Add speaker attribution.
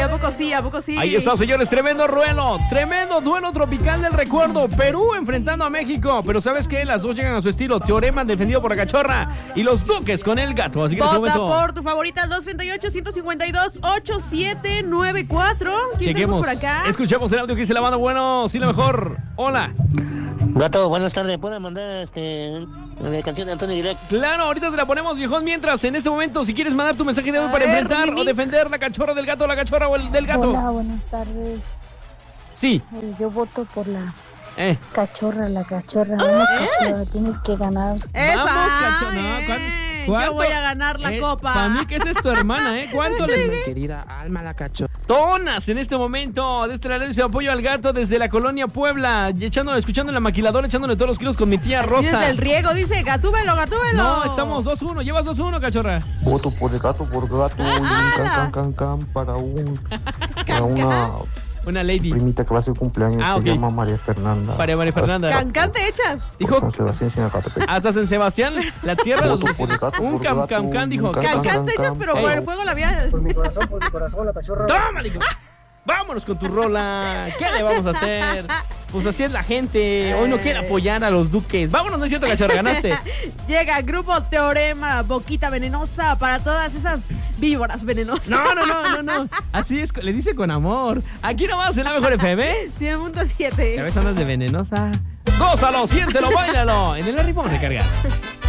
Speaker 1: ¿a poco sí? ¿A poco sí?
Speaker 2: Ahí está, señores, tremendo duelo tropical del recuerdo. Perú enfrentando a México, pero ¿sabes qué? Las dos llegan a su estilo. Teorema defendido por la Cachorra y los Duques con el Gato. Así que
Speaker 1: vota por tu favorita al 238-152-8794. ¿Quién tenemos por acá?
Speaker 2: Escuchemos el audio que dice la banda. Bueno, sí, la mejor. Hola.
Speaker 3: Gato, buenas tardes. ¿Pueden mandar la canción de Antonio Direct?
Speaker 2: Claro, ahorita te la ponemos, viejón. Mientras, en este momento, si quieres mandar tu mensaje de hoy para enfrentar o defender la Cachorra del Gato, la Cachorra o el del Gato.
Speaker 4: Hola, buenas tardes.
Speaker 2: Sí.
Speaker 4: Yo voto por la Cachorra, la Cachorra. Vamos, Cachorra, tienes que ganar.
Speaker 1: Vamos,
Speaker 2: Cachorra.
Speaker 1: Yo voy a ganar la copa.
Speaker 2: Para mí que esa es tu hermana, ¿eh? ¿Cuánto le...
Speaker 5: Mi querida Alma la Cachorra.
Speaker 2: Tonas en este momento de este lado su apoyo al Gato desde la colonia Puebla, escuchando en la maquiladora, echándole todos los kilos con mi tía Rosa.
Speaker 1: Desde el riego, dice, gatúbelo.
Speaker 2: No, estamos 2-1, llevas 2-1, Cachorra.
Speaker 6: Voto por el Gato, por Gato, y un can para
Speaker 2: una lady.
Speaker 6: Primita que va a ser cumpleaños, se llama María Fernanda.
Speaker 2: María Fernanda.
Speaker 1: Cancán te echas.
Speaker 2: Dijo.
Speaker 6: San Sebastián,
Speaker 2: hasta San Sebastián, la tierra de los... Un cancán, dijo.
Speaker 1: Cancán te echas, pero por el fuego la vía.
Speaker 7: Por mi corazón, la Cachorra.
Speaker 2: ¡Toma, dijo! Vámonos con tu rola. ¿Qué le vamos a hacer? Pues así es la gente. Hoy no quiere apoyar a los Duques. Vámonos, no es cierto, Cachorra, ganaste.
Speaker 1: Llega el grupo Teorema, boquita venenosa para todas esas víboras venenosas.
Speaker 2: No. Así es, le dice con amor. Aquí nomás en la mejor FM.
Speaker 1: 100.7.
Speaker 2: A veces andas de venenosa. Gózalo, siéntelo, báilalo. En el Arribón Recargado.